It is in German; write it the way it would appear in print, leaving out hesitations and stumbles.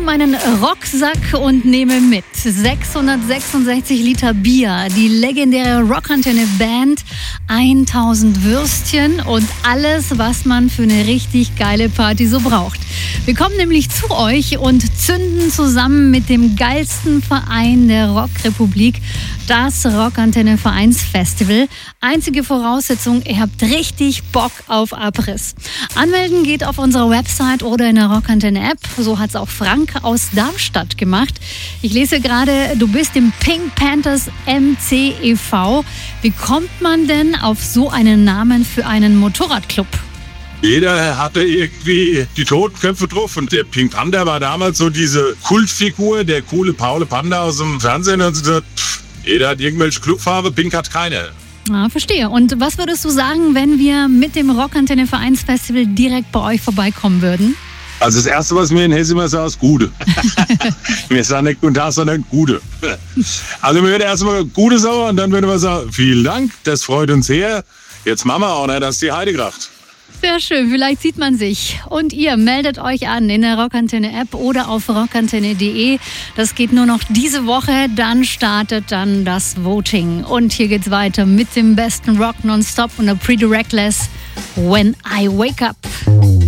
meinen Rucksack und nehme mit 666 Liter Bier, die legendäre Rockantenne Band, 1000 Würstchen und alles, was man für eine richtig geile Party so braucht. Wir kommen nämlich zu euch und zünden zusammen mit dem geilsten Verein der Rockrepublik das Rockantenne Vereinsfestival. Einzige Voraussetzung, ihr habt richtig Bock auf Abriss. Anmelden geht auf unserer Website oder in der Rockantenne App. So hat es auch Frank aus Darmstadt gemacht. Ich lese gerade, du bist im Pink Panthers MC e.V. Wie kommt man denn auf so einen Namen für einen Motorradclub? Jeder hatte irgendwie die Totenköpfe drauf und der Pink Panther war damals so diese Kultfigur, der coole Paul Panda aus dem Fernsehen und so gesagt, jeder hat irgendwelche Clubfarbe, Pink hat keine. Ah, verstehe. Und was würdest du sagen, wenn wir mit dem Rockantenne Vereinsfestival direkt bei euch vorbeikommen würden? Also das Erste, was mir in Hessen immer sagen, ist Gute. Wir sagen nicht Guten Tag, sondern Gute. Also wir würden erstmal Gute sagen und dann würden wir sagen, vielen Dank, das freut uns sehr. Jetzt machen wir auch, ne, dass die Heide kracht. Sehr schön, vielleicht sieht man sich. Und ihr meldet euch an in der Rockantenne-App oder auf rockantenne.de. Das geht nur noch diese Woche, dann startet dann das Voting. Und hier geht's weiter mit dem besten Rock nonstop und der Pretty Reckless, When I Wake Up.